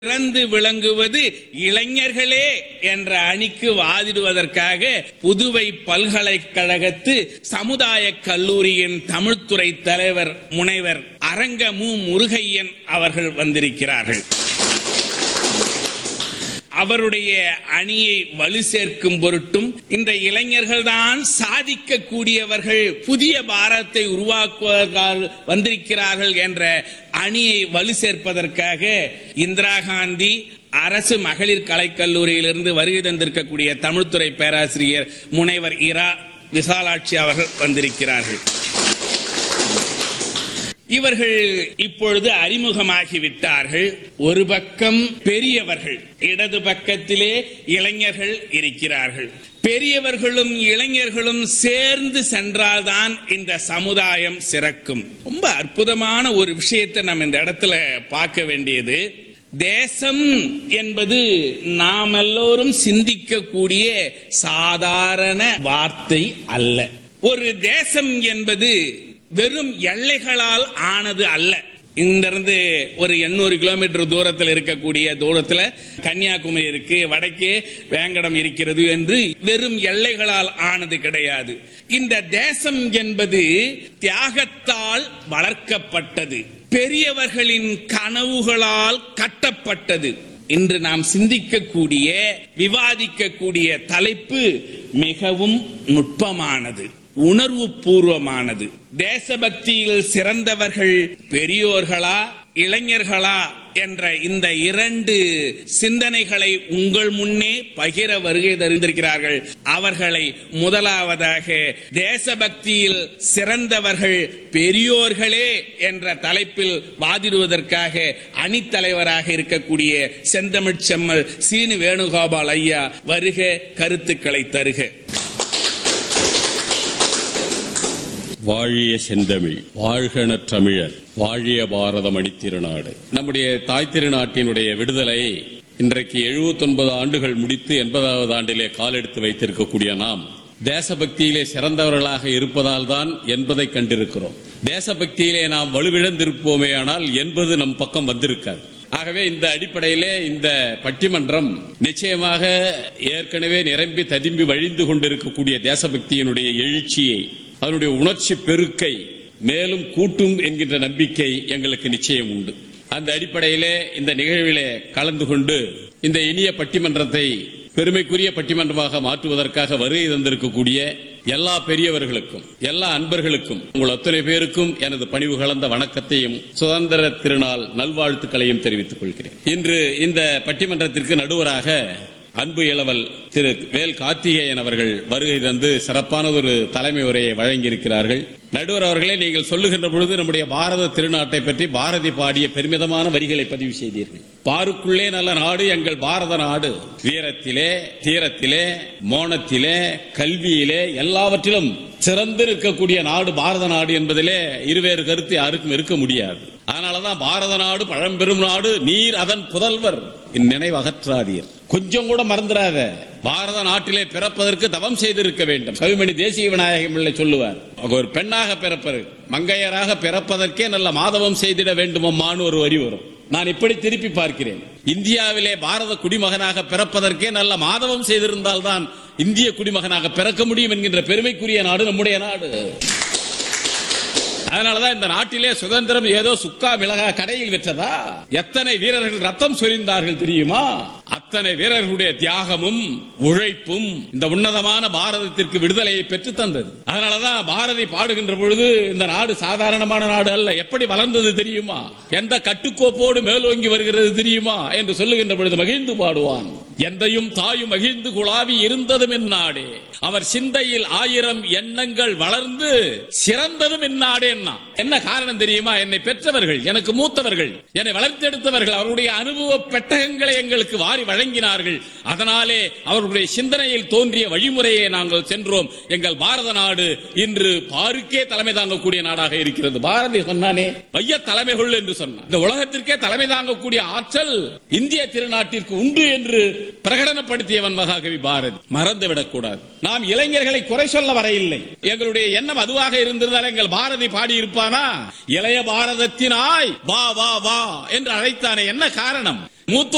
சிறந்து விளங்குவது இளைஞர்களே என்ற அணிக்கு வாதிடுவதற்காக புதுவை பல்கலைக்கழகத்து சமுதாய கல்லூரியின் தமிழ்துறை தலைவர் முனைவர் அரங்க மு. முருகையன் அவர்கள் வந்திருக்கிறார்கள். அவருடைய அணியை வலு சேர்க்கும் பொருட்டும் இந்த இளைஞர்கள் தான் சாதிக்கக்கூடியவர்கள், புதிய பாரதத்தை உருவாக்குவதற்காக வந்திருக்கிறார்கள் என்ற அணியை வலு சேர்ப்பதற்காக இந்திரா காந்தி அரசு மகளிர் கலைக்கல்லூரியிலிருந்து வருகை தந்திருக்கக்கூடிய தமிழ்துறை பேராசிரியர் முனைவர் இரா. விசாலாட்சி அவர்கள் வந்திருக்கிறார்கள். இவர்கள் இப்பொழுது அறிமுகமாகிவிட்டார்கள். ஒரு பக்கம் பெரியவர்கள், இடது பக்கத்திலே இளைஞர்கள் இருக்கிறார்கள். பெரியவர்களும் இளைஞர்களும் சேர்ந்து சென்றால்தான் இந்த சமுதாயம் சிறக்கும். ரொம்ப அற்புதமான ஒரு விஷயத்தை நம்ம இந்த இடத்துல பார்க்க வேண்டியது, தேசம் என்பது நாம் எல்லோரும் சிந்திக்கக்கூடிய சாதாரண வார்த்தை அல்ல. ஒரு தேசம் என்பது வெறும் எல்லைகளால் ஆனது அல்ல. இங்கிருந்து ஒரு 800 கிலோமீட்டர் தூரத்தில் இருக்கக்கூடிய தூரத்தில் கன்னியாகுமரி இருக்கு, வடக்கே வேங்கடம் இருக்கிறது என்று வெறும் எல்லைகளால் ஆனது கிடையாது. இந்த தேசம் என்பது தியாகத்தால் வளர்க்கப்பட்டது, பெரியவர்களின் கனவுகளால் கட்டப்பட்டது. இன்று நாம் சிந்திக்கக்கூடிய விவாதிக்கக்கூடிய தலைப்பு மிகவும் நுட்பமானது, உணர்வு பூர்வமானது. தேசபக்தியில் சிறந்தவர்கள் பெரியோர்களா இளைஞர்களா என்ற இந்த இரண்டு சிந்தனைகளை உங்கள் முன்னே பகிர வருகை தந்திருக்கிறார்கள். அவர்களை முதலாவதாக தேசபக்தியில் சிறந்தவர்கள் பெரியோர்களே என்ற தலைப்பில் வாதிடுவதற்காக அணித்தலைவராக இருக்கக்கூடிய செந்தமிழ் செம்மல் சீனு வேணுகோபால் ஐயா வருக, கருத்துக்களை தருக. வாழிய செந்தமிழ், வாழ்கன தமிழர், வாழிய பாரதம் அணித்திருநாடு. நம்முடைய தாய் திருநாட்டினுடைய விடுதலை இன்றைக்கு 79 ஆண்டுகள் முடித்து 80வது ஆண்டிலே காலெடுத்து வைத்திருக்கக்கூடிய நாம் தேசபக்தியிலே சிறந்தவர்களாக இருப்பதால் தான் என்பதை கண்டிருக்கிறோம். தேசபக்தியிலே நாம் வலுவிழந்திருப்போமே ஆனால் என்பது நம் பக்கம் வந்திருக்காது. ஆகவே இந்த அடிப்படையிலே இந்த பட்டிமன்றம் நிச்சயமாக ஏற்கனவே நிரம்பி ததும்பி வழிந்து கொண்டிருக்கக்கூடிய தேசபக்தியினுடைய எழுச்சியை, அதனுடைய உணர்ச்சி பெருக்கை மேலும் கூட்டும் என்கின்ற நம்பிக்கை எங்களுக்கு நிச்சயம் உண்டு. அந்த அடிப்படையிலே இந்த நிகழ்விலே கலந்து கொண்டு இந்த இனிய பட்டிமன்றத்தை பெருமைக்குரிய பட்டிமன்றமாக மாற்றுவதற்காக வருகை தந்திருக்கக்கூடிய எல்லா பெரியவர்களுக்கும் எல்லா அன்பர்களுக்கும் உங்கள் அத்தனை பேருக்கும் எனது பணிவு கலந்த வணக்கத்தையும் சுதந்திர திருநாள் நல்வாழ்த்துக்களையும் தெரிவித்துக் கொள்கிறேன். இன்று இந்த பட்டிமன்றத்திற்கு நடுவராக அன்பு இளவல் திரு வேல் கார்த்திகேயன் அவர்கள் வருகை தந்து சிறப்பான ஒரு தலைமை உரையை வழங்கியிருக்கிறார்கள். நடுவர் அவர்களே, நீங்கள் சொல்லுகின்ற பொழுது நம்முடைய பாரத திருநாட்டை பற்றி பாரதி பாடிய பெருமிதமான வரிகளை பதிவு செய்தீர்கள். பாருக்குள்ளே நல்ல நாடு எங்கள் பாரத நாடு, வீரத்திலே தீரத்திலே மோனத்திலே கல்வியிலே எல்லாவற்றிலும் சிறந்து இருக்கக்கூடிய நாடு பாரத நாடு என்பதிலே இருவேறு கருத்து யாருக்கும் இருக்க முடியாது. அதனாலதான் பாரத நாடு பழம்பெரும் நாடு, நீர் அதன் புதல்வர், இந்நினைவு அகற்றாதீர். கொஞ்சம் கூட மறந்துடாத, பாரத நாட்டிலே பிறப்பதற்கு தவம் செய்திருக்க வேண்டும். கவிமணி தேசிய விநாயகம் பிள்ளை சொல்லுவார், ஒரு பெண்ணாக பிறப்பது மங்கையராக பிறப்பதற்கே நல்ல மாதவம் செய்திட வேண்டுமான்னு ஒரு வரி வரும். நான் இப்படி திருப்பி பார்க்கிறேன், இந்தியாவிலே பாரத குடிமகனாக பிறப்பதற்கே நல்ல மாதவம் செய்திருந்தால்தான் இந்திய குடிமகனாக பிறக்க முடியும் என்கின்ற பெருமைக்குரிய நாடு நம்முடைய நாடு. அதனாலதான் இந்த நாட்டிலே சுதந்திரம் ஏதோ சுக்கா மிளகா கடையில் விற்றதா? எத்தனை வீரர்கள் ரத்தம் சொரிந்தார்கள் தெரியுமா? அத்தனை வீரர்களுடைய தியாகமும் உழைப்பும் இந்த உன்னதமான பாரதத்திற்கு விடுதலையை பெற்று தந்தது. அதனாலதான் பாரதி பாடுகின்ற பொழுது இந்த நாடு சாதாரணமான நாடு அல்ல, எப்படி வளர்ந்தது தெரியுமா, எந்த கட்டுக்கோப்போடு மேலோங்கி வருகிறது தெரியுமா என்று சொல்லுகின்ற பொழுது மகிழ்ந்து பாடுவான். எந்தையும் தாயும் மகிழ்ந்து குழாவி இருந்ததும் இந்நாடே, அவர் சிந்தையில் 1000 எண்ணங்கள் வளர்ந்து சிறந்ததும் இந்நாடே. என்ன காரணம் தெரியுமா? என்னை பெற்றவர்கள், எனக்கு மூத்தவர்கள், என்னை வளர்த்தெடுத்தவர்கள் அவருடைய அனுபவ பெட்டகங்களை எங்களுக்கு வாரி வழங்கினார்கள். அதனாலே அவர்களுடைய சிந்தனையில் தோன்றிய வழிமுறையை நாங்கள் சென்றோம். எங்கள் பாரத நாடு இன்று பாருக்கே தலைமை தாங்கக்கூடிய நாடாக இருக்கிறது. பாரதி சொன்னானே, மைய தலைமைகள் என்று சொன்னார். இந்த உலகத்திற்கே தலைமை தாங்கக்கூடிய ஆற்றல் இந்திய திருநாட்டிற்கு உண்டு என்று பிரகடனப்படுத்தியவன் மகாகவி பாரதி. மறந்துவிடக் கூடாது. நாம் இளைஞர்களை குறை சொல்ல வரையில்லை. எங்களுடைய எண்ணம் அதுவாக இருந்திருந்தால் எங்கள் பாரதி பாடி இருப்பானா? இளைய பாரதத்தினாய் வா வா வா என்று அழைத்தானே, என்ன காரணம்? மூத்த